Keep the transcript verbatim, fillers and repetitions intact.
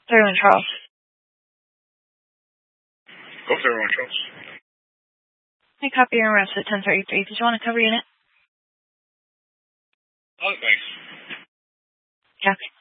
thirty-one Charles. Go thirty-one Charles. I copy your arrest at ten thirty-three. Did you want to cover unit? Oh, thanks. Copy.